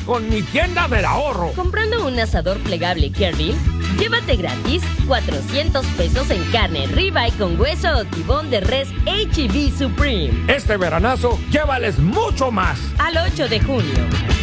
con mi tienda del ahorro. Comprando un asador plegable Kerbil, llévate gratis 400 pesos en carne ribeye con hueso o tibón de res H-E-B Supreme. Este veranazo, llévales mucho más. Al 8 de junio.